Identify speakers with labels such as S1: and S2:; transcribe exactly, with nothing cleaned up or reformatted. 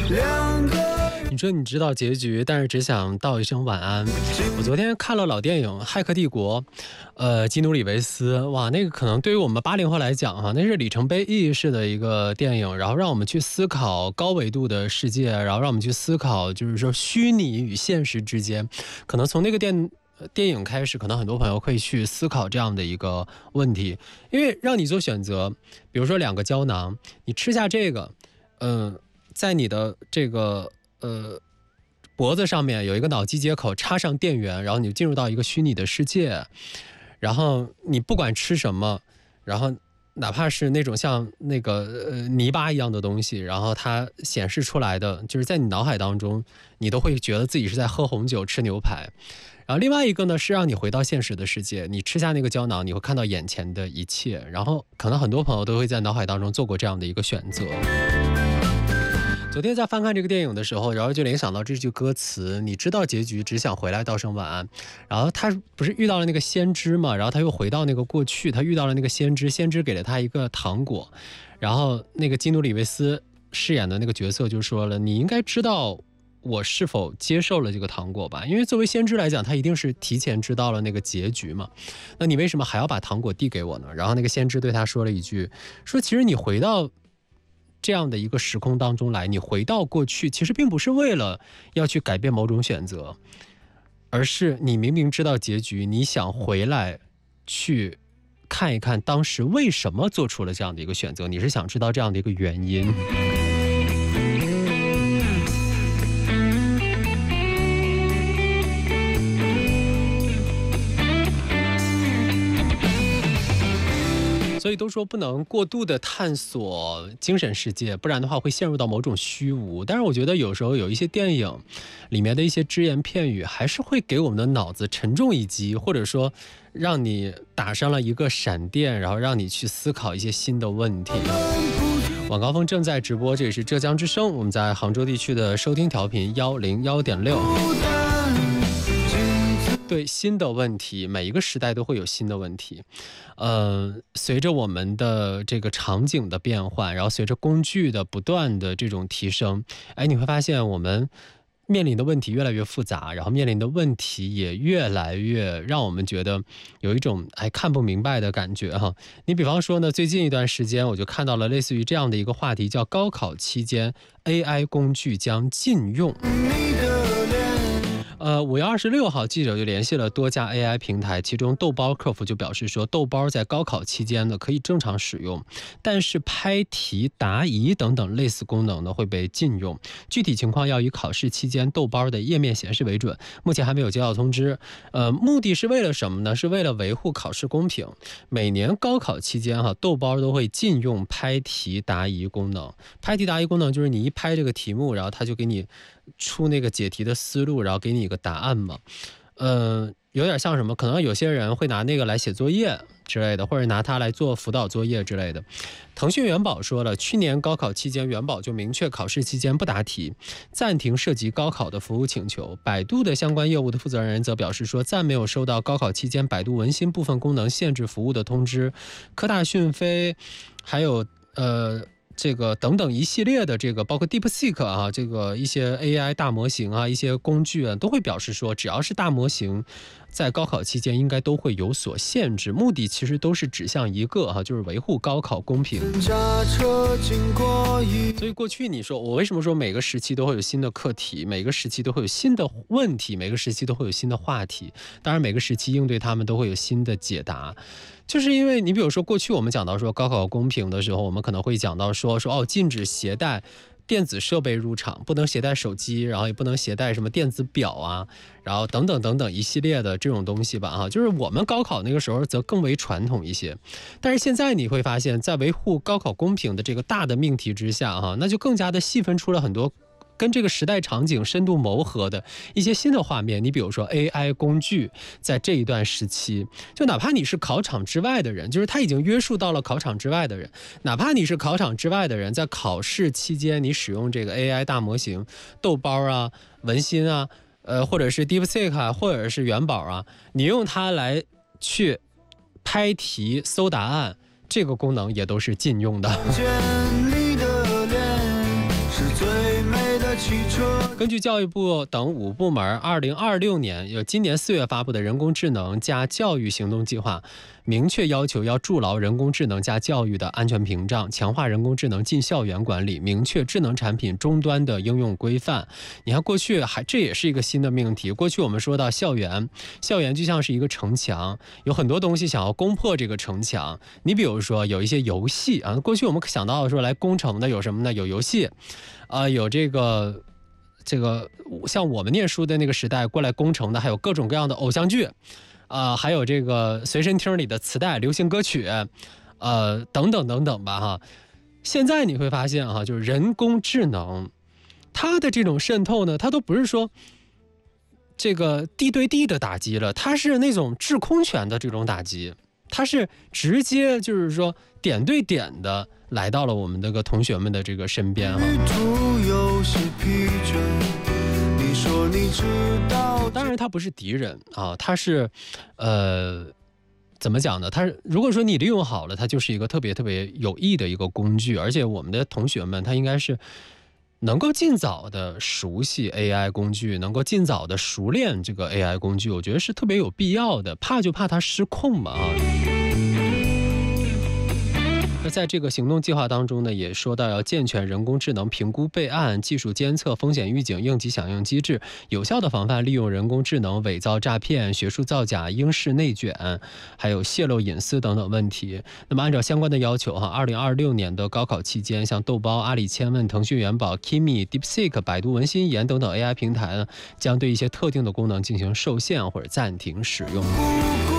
S1: 你说你知道结局，但是只想道一声晚安。我昨天看了老电影《骇客帝国》，呃，基努里维斯，哇，那个可能对于我们八零后来讲哈，那是里程碑意义式的一个电影，然后让我们去思考高维度的世界，然后让我们去思考，就是说虚拟与现实之间，可能从那个电。电影开始，可能很多朋友会去思考这样的一个问题，因为让你做选择，比如说两个胶囊，你吃下这个，嗯、呃，在你的这个呃脖子上面有一个脑机接口，插上电源，然后你就进入到一个虚拟的世界，然后你不管吃什么，然后哪怕是那种像那个呃泥巴一样的东西，然后它显示出来的，就是在你脑海当中，你都会觉得自己是在喝红酒、吃牛排。然后另外一个呢，是让你回到现实的世界，你吃下那个胶囊，你会看到眼前的一切，然后可能很多朋友都会在脑海当中做过这样的一个选择。昨天在翻看这个电影的时候，然后就联想到这句歌词，你知道结局，只想回来道声晚安。然后他不是遇到了那个先知嘛，然后他又回到那个过去，他遇到了那个先知，先知给了他一个糖果，然后那个基努里维斯饰演的那个角色就说了，你应该知道我是否接受了这个糖果吧，因为作为先知来讲，他一定是提前知道了那个结局嘛，那你为什么还要把糖果递给我呢？然后那个先知对他说了一句，说其实你回到这样的一个时空当中来，你回到过去，其实并不是为了要去改变某种选择，而是你明明知道结局，你想回来去看一看当时为什么做出了这样的一个选择，你是想知道这样的一个原因。所以都说不能过度的探索精神世界，不然的话会陷入到某种虚无。但是我觉得有时候有一些电影里面的一些只言片语，还是会给我们的脑子沉重一击，或者说让你打上了一个闪电，然后让你去思考一些新的问题。晚高峰正在直播，这里是浙江之声，我们在杭州地区的收听调频幺零幺点六。对，新的问题，每一个时代都会有新的问题。呃，随着我们的这个场景的变换，然后随着工具的不断的这种提升，哎，你会发现我们面临的问题越来越复杂，然后面临的问题也越来越让我们觉得有一种哎看不明白的感觉哈。你比方说呢，最近一段时间我就看到了类似于这样的一个话题，叫高考期间 A I 工具将禁用。呃，五月二十六号，记者就联系了多家 A I 平台，其中豆包客服就表示说，豆包在高考期间呢可以正常使用，但是拍题、答疑等等类似功能呢会被禁用。具体情况要以考试期间豆包的页面显示为准，目前还没有接到通知。呃，目的是为了什么呢？是为了维护考试公平。每年高考期间哈，豆包都会禁用拍题、答疑功能。拍题、答疑功能就是你一拍这个题目，然后它就给你出那个解题的思路，然后给你一个答案嘛。嗯、呃，有点像什么，可能有些人会拿那个来写作业之类的，或者拿它来做辅导作业之类的。腾讯元宝说了，去年高考期间，元宝就明确考试期间不答题，暂停涉及高考的服务请求。百度的相关业务的负责人则表示说，暂没有收到高考期间百度文心部分功能限制服务的通知。科大讯飞，还有呃。这个等等一系列的这个包括 DeepSeek 啊，这个一些 A I 大模型啊，一些工具啊，都会表示说，只要是大模型，在高考期间应该都会有所限制，目的其实都是指向一个哈、啊，就是维护高考公平。所以过去你说我为什么说每个时期都会有新的课题，每个时期都会有新的问题，每个时期都会有新的话题，当然每个时期应对他们都会有新的解答。就是因为你比如说过去我们讲到说高考公平的时候，我们可能会讲到说说哦，禁止携带电子设备入场，不能携带手机，然后也不能携带什么电子表啊，然后等等等等一系列的这种东西吧哈。就是我们高考那个时候则更为传统一些，但是现在你会发现在维护高考公平的这个大的命题之下哈，那就更加的细分出了很多跟这个时代场景深度谋合的一些新的画面。你比如说 A I 工具在这一段时期，就哪怕你是考场之外的人，就是它已经约束到了考场之外的人，哪怕你是考场之外的人，在考试期间你使用这个 A I 大模型豆包啊、文心啊，呃，或者是 DeepSeek 啊，或者是元宝啊，你用它来去拍题搜答案，这个功能也都是禁用的。是最美的根据教育部等五部门二零二六年有今年四月发布的人工智能加教育行动计划，明确要求要筑牢人工智能加教育的安全屏障，强化人工智能进校园管理，明确智能产品终端的应用规范。你看过去还这也是一个新的命题，过去我们说到校园，校园就像是一个城墙，有很多东西想要攻破这个城墙。你比如说有一些游戏啊，过去我们想到说来攻城的有什么呢？有游戏，啊、呃，有这个。这个像我们念书的那个时代过来攻城的还有各种各样的偶像剧，呃，还有这个随身听里的磁带、流行歌曲，呃，等等等等吧哈。现在你会发现哈，就是人工智能，它的这种渗透呢，它都不是说这个地对地的打击了，它是那种制空权的这种打击，它是直接就是说点对点的来到了我们这个同学们的这个身边哈。当然他不是敌人啊，他是呃怎么讲呢，他如果说你利用好了，它就是一个特别特别有益的一个工具，而且我们的同学们他应该是能够尽早的熟悉 A I 工具，能够尽早的熟练这个 A I 工具，我觉得是特别有必要的，怕就怕它失控嘛啊。那在这个行动计划当中呢，也说到要健全人工智能评估备案、技术监测、风险预警、应急响应机制，有效的防范利用人工智能伪造诈骗、学术造假、应试内卷，还有泄露隐私等等问题。那么按照相关的要求哈，二零二六年的高考期间，像豆包、阿里千问、腾讯元宝、Kimi、DeepSeek、百度文心言等等 A I 平台呢，将对一些特定的功能进行受限或者暂停使用。